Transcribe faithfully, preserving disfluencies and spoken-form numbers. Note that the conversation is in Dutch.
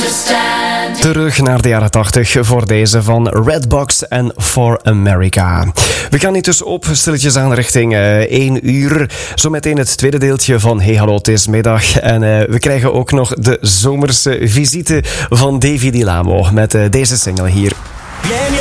Terug naar de jaren tachtig voor deze van Redbox en For America. We gaan niet dus op, stilletjes aan richting uh, één uur. Zometeen het tweede deeltje van Hey Hallo, het is middag. En uh, we krijgen ook nog de zomerse visite van Davy Di Lamo met uh, deze single hier.